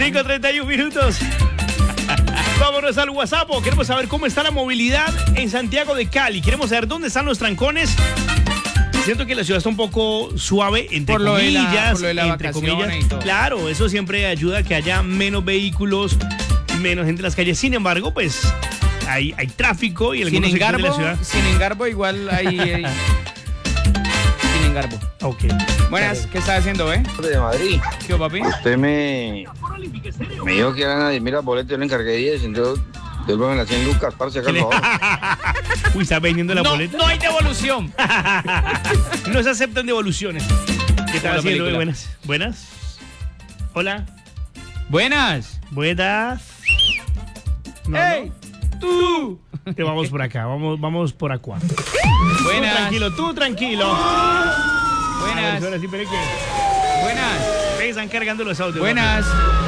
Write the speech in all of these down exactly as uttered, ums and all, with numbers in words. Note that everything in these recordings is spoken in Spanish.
cinco treinta y uno minutos. Vámonos al WhatsApp. Queremos saber cómo está la movilidad en Santiago de Cali. Queremos saber dónde están los trancones. Siento que la ciudad está un poco suave, entre por lo comillas. De la, por lo de la entre comillas. y todo. Claro, eso siempre ayuda a que haya menos vehículos, menos gente en las calles. Sin embargo, pues hay, hay tráfico y algunos sin sectores engarbo, de la ciudad. Sin engarbo, igual hay. hay sin engarbo. Ok. Buenas, Claro. ¿qué estás haciendo, eh? De Madrid. ¿Qué, papi? Usted me, me dijo que eran a diez mil las boletas, yo le encargué diez, entonces devuelven las cien lucas, parce, acá por favor. Uy, ¿está vendiendo la no, boleta? no hay devolución. No se aceptan devoluciones. ¿Qué tal Como la haciendo? película. Buenas. Buenas. Hola. Buenas. Buenas. No, ¡Ey! ¡Tú! no. Te vamos por acá, vamos, vamos por acá. Tú Buenas. tranquilo, tú tranquilo. A ver, Buenas. ahora sí, espere que- Buenas. espere que están cargando los audios. Buenas.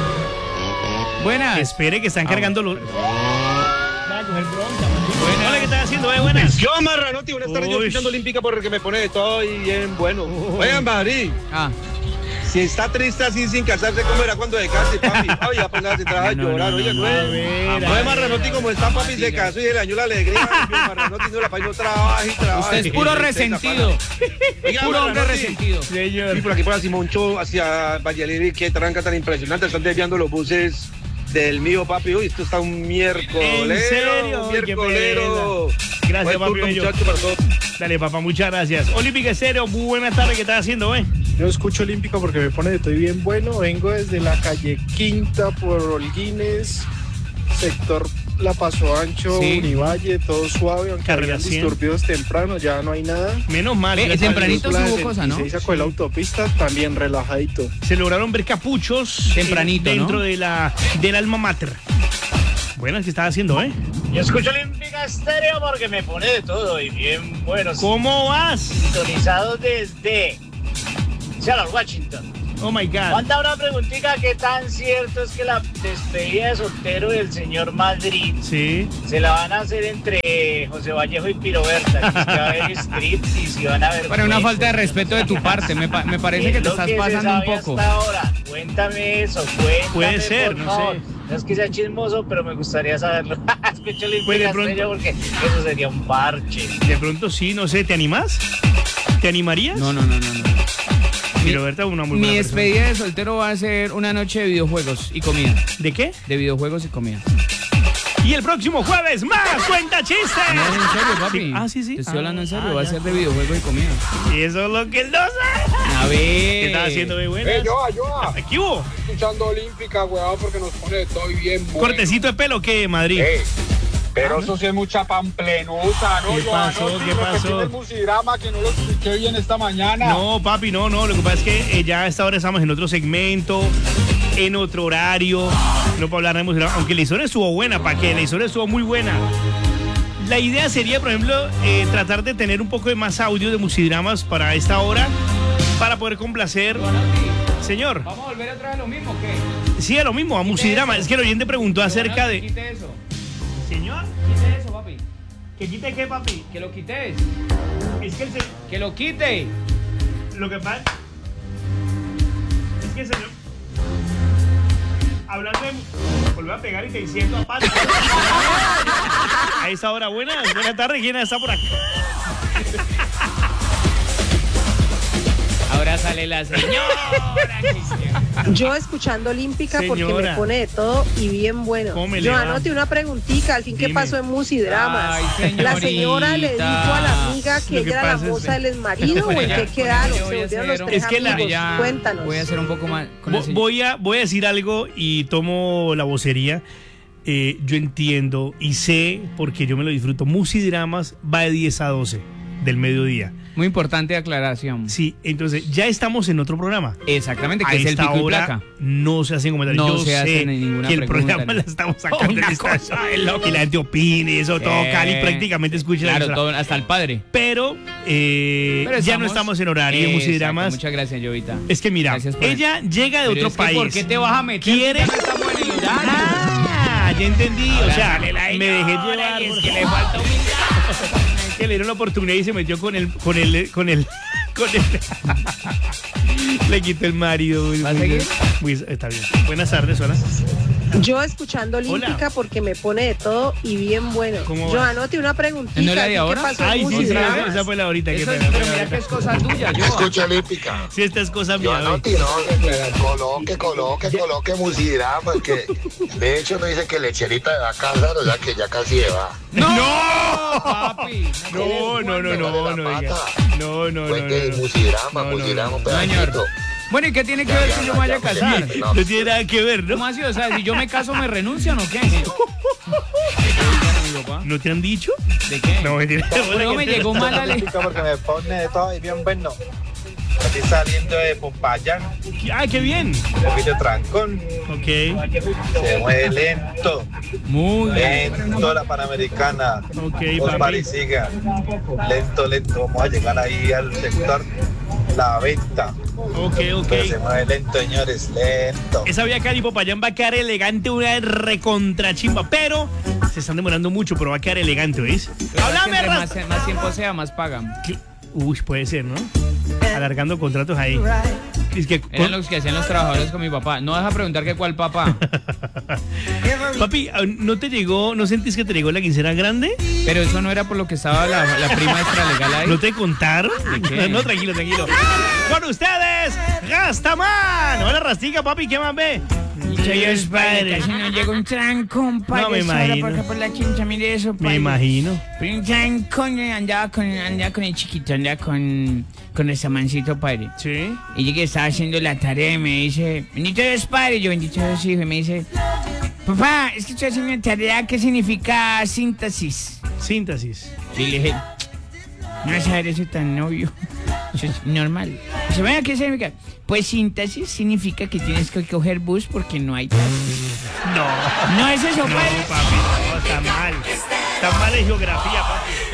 Buenas. Espere que están Ah, cargando los. bueno. Va a coger bronca, Martín. Buenas. Hola, ¿qué estás haciendo? Eh, buenas. Yo, Marranotti, buenas tardes, yo Uy. escuchando Olímpica porque me pone de todo y bien bueno. Oigan, Madrid, Ah. si está triste así sin casarse, ¿cómo era cuando se case, papi? Ay, ya pongas detrás a No, no, llorar, no, oiga, no, no a es. ver, a No es ver. Marranotti como está, papi, se casó y el año la alegría. Ay, yo, Marranotti, no la país no trabaja y trabaja. Usted es y- puro y- y- resentido. Oiga, Puro hombre Marranotti, resentido. Señor. Y por aquí por Simoncho, hacia Valladolid, qué tranca tan impresionante. Están desviando los buses del mío, papi. Uy, esto está un miércolero. ¿En serio? Un Ay, qué miércolero. Gracias, Buen papi, turno, bello. muchacho, para todos. Dale, papá, muchas gracias. Olímpica Estéreo, buenas tardes, ¿qué estás haciendo, eh? Yo escucho Olímpica porque me pone de todo y bien bueno. Vengo desde la calle Quinta por Holguines, sector La Paso Ancho, Sí. Univalle, todo suave, aunque Carrera habían cien. disturbios temprano, ya no hay nada. Menos mal. Ve, gracias a tempranito Dios. sí hubo cosa, ¿no? Se sacó la autopista, también relajadito. Se lograron ver capuchos Tempranito, eh, dentro ¿no? de la del alma mater. Buenas, ¿qué estás haciendo, eh? Yo escucho Olímpica Estéreo porque me pone de todo y bien bueno. ¿Cómo vas? Sintonizado desde Seattle, Washington. Oh my God. Manda una preguntita, ¿qué tan cierto es que la despedida de soltero del señor Madrid Sí. se la van a hacer entre José Vallejo y Piroberta? Que es que va a haber scripts y van a ver... Bueno, una falta de respeto de tu parte. Me, pa- me parece que te estás pasando un poco. Hasta ahora, cuéntame eso, cuéntame. Puede ser, por no favor. sé. No es que sea chismoso, pero me gustaría saberlo. Escucho Olímpica Pues de pronto- Estéreo porque eso sería un parche. De pronto sí, no sé, ¿te animás? ¿Te animarías? No, no, no, no. no. Mi Roberta es una muy Mi buena persona. despedida de soltero va a ser una noche de videojuegos y comida. ¿De qué? De videojuegos y comida. Y el próximo jueves, más cuenta chistes. No, en serio, papi. Sí. Ah, sí, sí. Te estoy Ah, hablando en serio. ah, va a ya. ser de videojuegos y comida. Y eso es lo que él no sabe. A ver. ¿Qué estás haciendo, bebé? Buenas. Eh, yo, yo, ¿Qué hubo? escuchando Olímpica, weón, porque nos pone de todo y bien bueno. ¿Cortecito de pelo qué, Madrid? Eh, pero eso sí es mucha pamplenuta, ¿no? ¿Qué Yo pasó? anoche ¿Qué repetí pasó? el musidrama que no lo escuché bien esta mañana. No, papi, no, no. Lo que pasa es que eh, ya a esta hora estamos en otro segmento, en otro horario. No para hablar de música. Aunque la historia estuvo buena, ¿para qué? La historia estuvo muy buena. La idea sería, por ejemplo, eh, tratar de tener un poco de más audio de musidramas para esta hora, para poder complacer. Señor, ¿Vamos a volver otra vez a lo mismo o qué? sí, a lo mismo, a musidrama. eso. Es que el oyente preguntó acerca de. Quite eso. Señor, Quite eso, papi. ¿que quite qué, papi? Que lo quites. Es que el se- Que lo quite. Lo que pasa es que el señor, hablando de, volvió a pegar y te diciendo a pata. A esa hora, buenas, buenas tardes, ¿quién está por acá? Ahora sale la señora Cristian. Yo escuchando Olímpica porque Señora. me pone de todo y bien bueno. ¿Cómo me le Yo va? anoté una preguntita, al fin, ¿qué Dime. pasó en Musidramas? Ay, La señora le dijo a la amiga Lo que que ella era la pasa es moza que- del exmarido o en Ya, qué con quedaron, ella se voy a volvieron los hacer- tres Es que la- amigos. Ya Cuéntanos. voy a hacer un poco más con Vo- el señor. Voy a, voy a decir algo y tomo la vocería. Eh, yo entiendo y sé, porque yo me lo disfruto, Musidramas va de diez a doce del mediodía. Muy importante aclaración. Sí, entonces ya estamos en otro programa. Exactamente, A que es el esta pico y hora placa. no se hacen comentarios. No Yo se sé hacen ninguna que el pregunta, programa no. la estamos sacando Una de esta- cosa de loco. y la gente opine y eso, todo Eh, Cali prácticamente escucha la Claro, emisora. todo, hasta el padre. Pero, eh, Pero ya no estamos en horario de Exacto, Musidramas. Muchas gracias, Jovita. Es que mira, Gracias por ella llega de Pero otro es que, país. ¿por qué te vas a meter? ¿Quiere? Ya no estamos en el horario. Ah, ya entendí. Ahora o sea, sale la me dejé señora llevar. y es por- que le falta humildad. Es que le dieron la oportunidad y se metió con el, con el, con el, Con él. Le quitó el marido. Muy, ¿Va a muy seguir? bien. Muy- está bien. Buenas tardes, hola. Yo escuchando Olímpica Hola. porque me pone de todo y bien bueno. ¿Cómo Yo va? anoté una preguntita. ¿No era de ¿qué ahora? pasó en Ay, sí, Music sí, Dramas? esa fue la ahorita. Qué Eso es- pena, pero fue la mira que ahorita. es cosa tuya, yo. Escucha olímpica. Sí, esta es cosa Yo mía. anoté, no, coloque, coloque, coloque musidrama, que de hecho me dice que lecherita de vaca, o sea que ya casi se va. ¡No! Papi. No, no, no, no, no, diga. No, no, no, Cuente el no, no. musidrama, No, no, musidrama, no. un Señor. pedacito. Bueno, ¿y qué tiene que Ya, ver ya, que yo ya, me vaya a ya, casar? ya. No tiene nada que ver, ¿Cómo ¿no? así? O sea, si yo me caso, ¿me renuncian o qué? ¿No te han dicho? ¿De qué? No, mentira. Luego me llegó mal la ley. Porque me pone de todo y bien bueno. Aquí saliendo de Popayán, ¡Ay, qué bien! de Trancón, Ok. se mueve lento, Muy bien. lento la Panamericana. Ok, Os papi. pare y siga. Lento, lento. Vamos a llegar ahí al sector La Venta. Ok, ok. Pero se mueve lento, señores, lento. Esa vía Cali Popayán va a quedar elegante, una recontrachimba, pero se están demorando mucho, pero va a quedar elegante, ¿veis? ¡Háblame, Entre Rasta! más, más tiempo sea, más pagan. ¿Qué? Uy, puede ser, ¿no? Alargando contratos ahí. Es que, Eran los que hacían los trabajadores con mi papá. No deja preguntar que cuál papá. Papi, ¿no te llegó, no sentís que te llegó la quincena grande? Pero eso no era por lo que estaba la, la prima extralegal ahí. ¿No te contaron? ¿De qué? No, tranquilo, tranquilo. Con ustedes, Gastaman. Hola, Rastica, papi, ¿qué más ve? Dios padre. Casi no llega un trancón, padre. No, me sola imagino. por acá por la quinta, mire eso, Me padre. imagino. Pero un trancón, eh, andaba con, andaba con el chiquito, andaba con, con el samancito, padre. Sí. Y llegué, estaba haciendo la tarea y me dice, bendito Dios, padre. Yo, bendito Dios, hijo. Y me dice, papá, es que estoy haciendo una tarea que significa síntesis. Síntesis. Y le dije, no vas a saber eso tan obvio. Eso es normal. Dice, bueno, ¿qué significa? Pues síntesis significa que tienes que coger bus porque no hay taxis. No. No es eso, No, padre. papi, no, está mal. Está mal en geografía, papi.